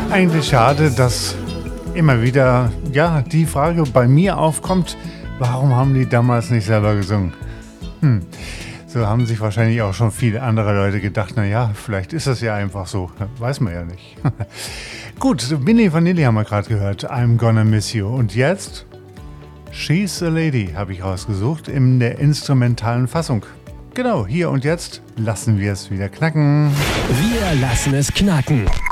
Eigentlich schade, dass immer wieder die Frage bei mir aufkommt, warum haben die damals nicht selber gesungen? So haben sich wahrscheinlich auch schon viele andere Leute gedacht, naja, vielleicht ist das ja einfach so, weiß man ja nicht. Gut, Milli Vanilli haben wir gerade gehört, I'm Gonna Miss You. Und jetzt She's a Lady habe ich rausgesucht in der instrumentalen Fassung. Genau, hier und jetzt lassen wir es wieder knacken. Wir lassen es knacken.